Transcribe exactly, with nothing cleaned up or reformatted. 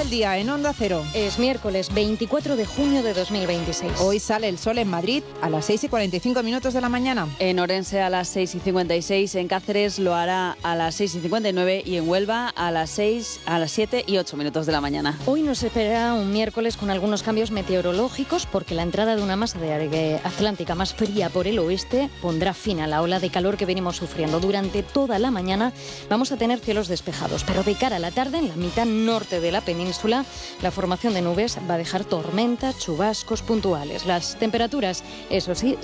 el día en Onda Cero? Es miércoles veinticuatro de junio de dos mil veintiséis. Hoy sale el sol en Madrid a las seis y cuarenta y cinco minutos de la mañana. En Orense a las seis y cincuenta y seis, en Cáceres lo hará a las seis y cincuenta y nueve y en Huelva a las seis, a las siete y ocho minutos de la mañana. Hoy nos espera un miércoles con algunos cambios meteorológicos porque la entrada de una masa de aire atlántica más fría por el oeste pondrá fin a la ola de calor que venimos sufriendo. Durante toda la mañana vamos a tener cielos despejados, pero de cara a la tarde, en la mitad norte de la península, la formación de nubes va a dejar tormentas, chubascos puntuales. Las temperaturas, eso sí,